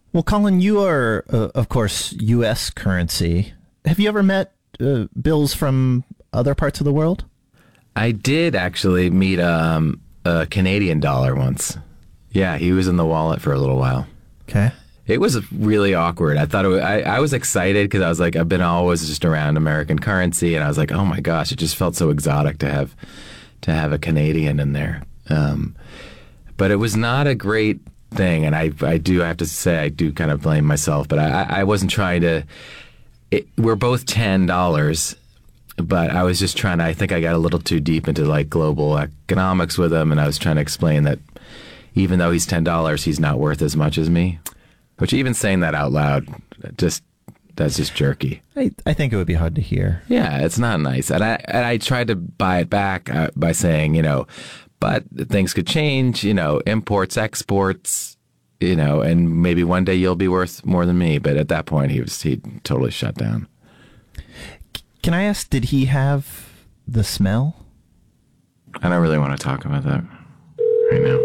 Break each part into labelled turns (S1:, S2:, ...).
S1: Well, Colin, you are, of course, U.S. currency. Have you ever met bills from other parts of the world?
S2: I did actually meet a Canadian dollar once. Yeah, he was in the wallet for a little while.
S1: Okay.
S2: It was really awkward. I thought I was excited because I was like, I've been always just around American currency, and I was like, oh my gosh, it just felt so exotic to have a Canadian in there. But it was not a great thing, and I have to say I do kind of blame myself, but I wasn't trying to. We're both $10, but I was just trying to. I think I got a little too deep into like global economics with him, and I was trying to explain that even though he's $10, he's not worth as much as me. Which even saying that out loud, that's just jerky.
S1: I think it would be hard to hear.
S2: Yeah, it's not nice. And I tried to buy it back by saying, but things could change, imports, exports, and maybe one day you'll be worth more than me. But at that point, he totally shut down.
S1: Can I ask, did he have the smell?
S2: I don't really want to talk about that right now.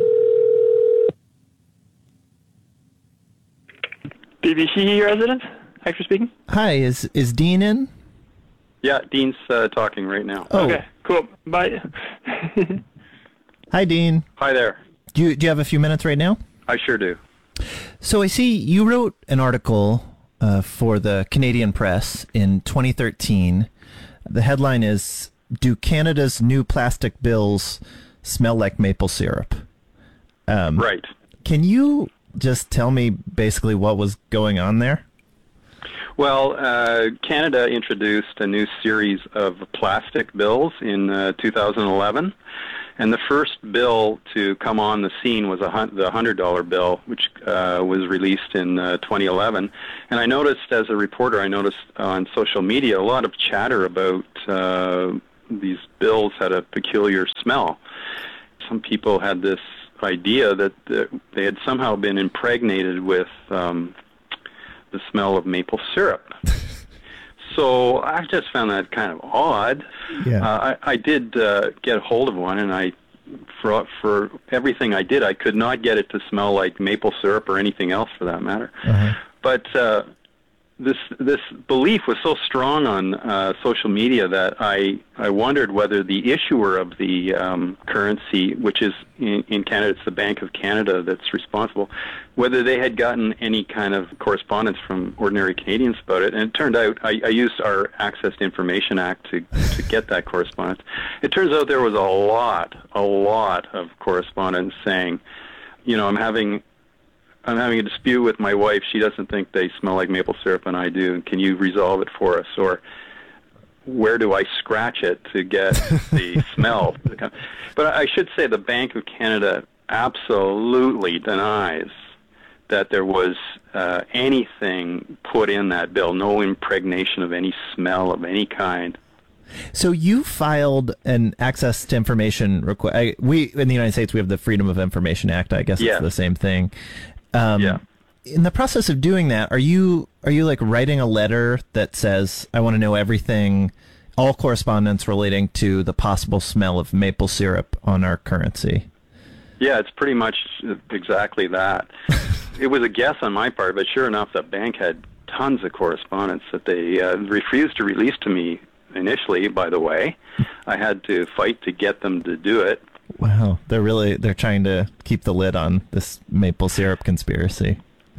S3: BBC resident, Hector speaking.
S1: Hi, is Dean in?
S3: Yeah, Dean's talking right now.
S1: Oh.
S3: Okay, cool. Bye.
S1: Hi, Dean.
S3: Hi there.
S1: Do you have a few minutes right now?
S3: I sure do.
S1: So I see you wrote an article for the Canadian Press in 2013. The headline is, "Do Canada's new plastic bills smell like maple syrup?"
S3: Right.
S1: Can you just tell me basically what was going on there?
S3: Well, Canada introduced a new series of plastic bills in 2011, and the first bill to come on the scene was the $100 bill, which was released in 2011. And I noticed, as a reporter, on social media a lot of chatter about these bills had a peculiar smell. Some people had this idea that they had somehow been impregnated with the smell of maple syrup. So I just found that kind of odd.
S1: Yeah.
S3: I did get a hold of one, and for everything I did, I could not get it to smell like maple syrup or anything else for that matter.
S1: Uh-huh.
S3: But this belief was so strong on social media that I wondered whether the issuer of the currency, which is in Canada, it's the Bank of Canada that's responsible, whether they had gotten any kind of correspondence from ordinary Canadians about it. And it turned out, I used our Access to Information Act to get that correspondence. It turns out there was a lot of correspondence saying, I'm having a dispute with my wife. She doesn't think they smell like maple syrup, and I do. Can you resolve it for us? Or where do I scratch it to get the smell? But I should say the Bank of Canada absolutely denies that there was anything put in that bill, no impregnation of any smell of any kind.
S1: So you filed an access to information request. We in the United States, we have the Freedom of Information Act. I guess it's the same thing.
S3: Yeah.
S1: In the process of doing that, are you like writing a letter that says, I want to know everything, all correspondence relating to the possible smell of maple syrup on our currency?
S3: Yeah, it's pretty much exactly that. It was a guess on my part, but sure enough, the bank had tons of correspondence that they refused to release to me initially, by the way. I had to fight to get them to do it.
S1: Wow, they're trying to keep the lid on this maple syrup conspiracy.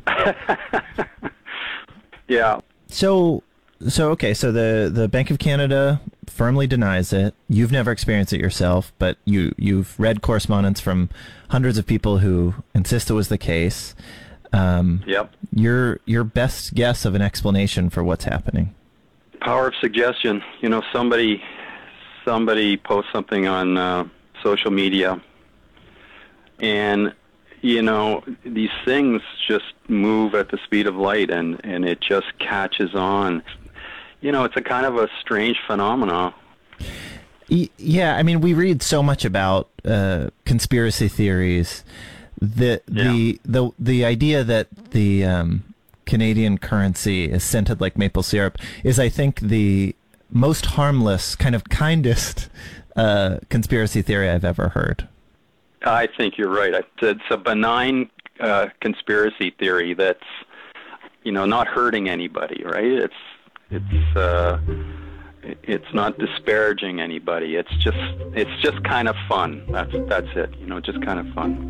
S3: Yeah.
S1: So the Bank of Canada firmly denies it. You've never experienced it yourself, but you've read correspondence from hundreds of people who insist it was the case.
S3: Yep.
S1: Your best guess of an explanation for what's happening?
S3: Power of suggestion. Somebody posts something on social media, and these things just move at the speed of light, and it just catches on. It's a kind of a strange phenomenon.
S1: Yeah, I mean, we read so much about conspiracy theories. The idea that the Canadian currency is scented like maple syrup is, I think, the most harmless, kind of kindest conspiracy theory I've ever heard.
S3: I think you're right. It's a benign conspiracy theory that's not hurting anybody, right? It's not disparaging anybody. It's just kind of fun. That's it. Just kind of fun.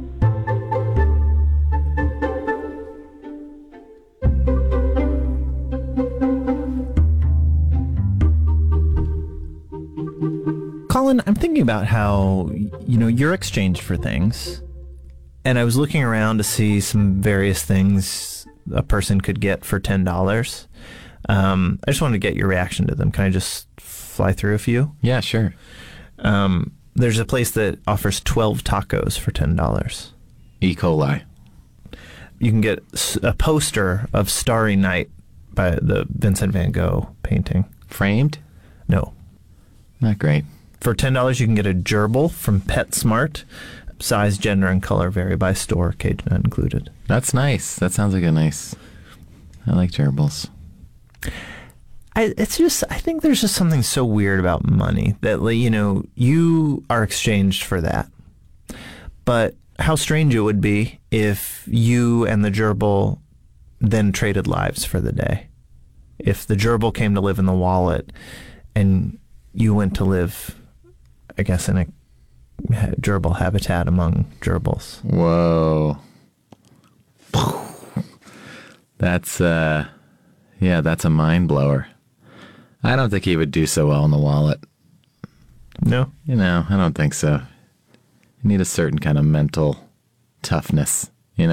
S1: Colin, I'm thinking about how, you're exchanged for things. And I was looking around to see some various things a person could get for $10. I just wanted to get your reaction to them. Can I just fly through a few?
S2: Yeah, sure.
S1: There's a place that offers 12 tacos for $10.
S2: E. coli.
S1: You can get a poster of Starry Night by the Vincent van Gogh painting.
S2: Framed?
S1: No.
S2: Not great.
S1: For $10, you can get a gerbil from PetSmart. Size, gender, and color vary by store, cage not included.
S2: That's nice. That sounds like a nice... I like gerbils.
S1: I think there's just something so weird about money that, you are exchanged for that. But how strange it would be if you and the gerbil then traded lives for the day. If the gerbil came to live in the wallet and you went to live, I guess, in a gerbil habitat among gerbils.
S2: Whoa. That's that's a mind blower. I don't think he would do so well in the wallet.
S1: No?
S2: I don't think so. You need a certain kind of mental toughness,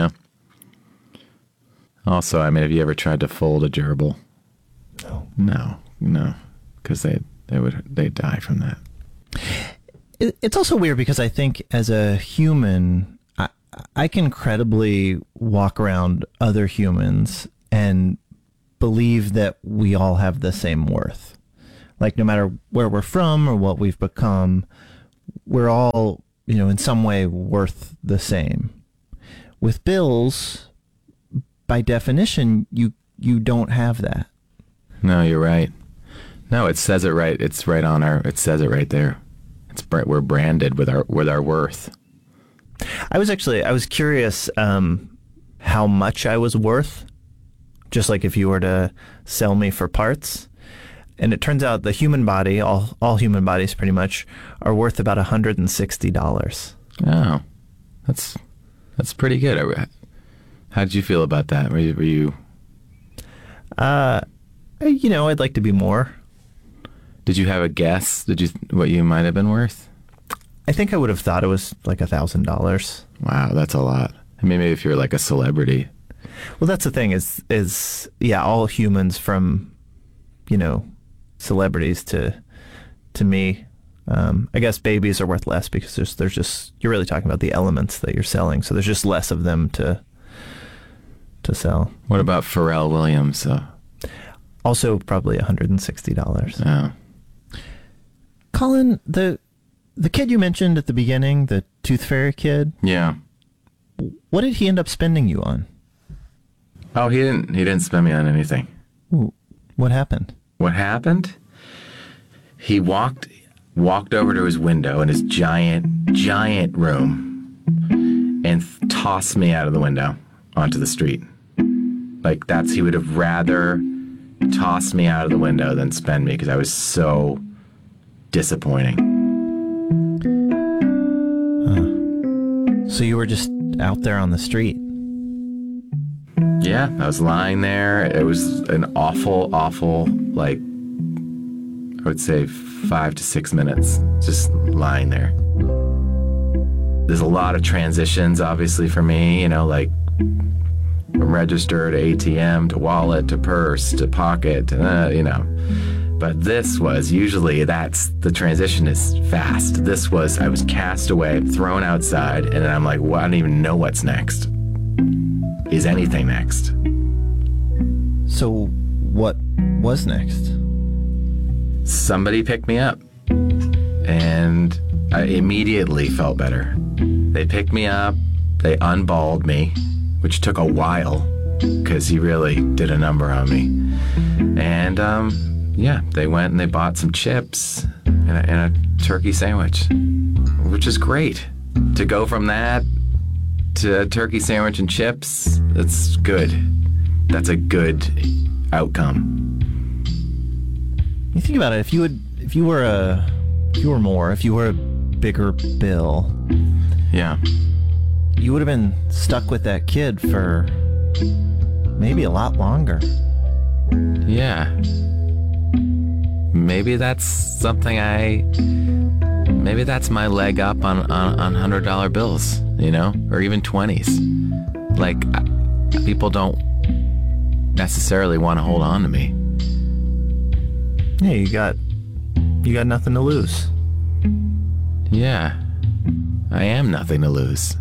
S2: Also, have you ever tried to fold a gerbil?
S1: No.
S2: No. Because they die from that.
S1: It's also weird because I think as a human, I can credibly walk around other humans and believe that we all have the same worth. Like, no matter where we're from or what we've become, we're all, in some way worth the same. With bills, by definition, you don't have that.
S2: No, you're right. No, it says it right. It's right on it says it right there. We're branded with our worth.
S1: I was curious how much I was worth, just like if you were to sell me for parts. And it turns out the human body, all human bodies pretty much, are worth about $160.
S2: Oh, that's pretty good. How did you feel about that? Were you?
S1: I'd like to be more.
S2: Did you have a guess? What you might have been worth?
S1: I think I would have thought it was like $1,000.
S2: Wow, that's a lot. Maybe if you're like a celebrity.
S1: Well, that's the thing is all humans from, celebrities to me. I guess babies are worth less because there's just you're really talking about the elements that you're selling, so there's just less of them to sell.
S2: What about Pharrell Williams?
S1: Also, probably $160.
S2: Oh.
S1: Colin, the kid you mentioned at the beginning, the Tooth Fairy kid.
S2: Yeah.
S1: What did he end up spending you on?
S2: Oh, he didn't spend me on anything.
S1: What happened?
S2: What happened? He walked over to his window in his giant room and tossed me out of the window onto the street. Like he would have rather tossed me out of the window than spend me because I was so disappointing.
S1: So you were just out there on the street?
S2: Yeah, I was lying there. It was an awful, I would say 5 to 6 minutes, just lying there. There's a lot of transitions, obviously, for me, from register to ATM to wallet to purse to pocket, But this was usually the transition is fast. I was cast away, thrown outside, and then I'm like, well, I don't even know what's next. Is anything next?
S1: So what was next?
S2: Somebody picked me up, and I immediately felt better. They picked me up, they unballed me, which took a while because he really did a number on me. And they went and they bought some chips and a turkey sandwich, which is great. To go from that to a turkey sandwich and chips, that's good. that's a good outcome.
S1: You think about it. If you were a bigger bill,
S2: Yeah.
S1: you would have been stuck with that kid for maybe a lot longer.
S2: Yeah. Maybe that's something maybe that's my leg up on $100 bills, or even 20s. Like, people don't necessarily want to hold on to me.
S1: Yeah, you got nothing to lose.
S2: Yeah. I am nothing to lose.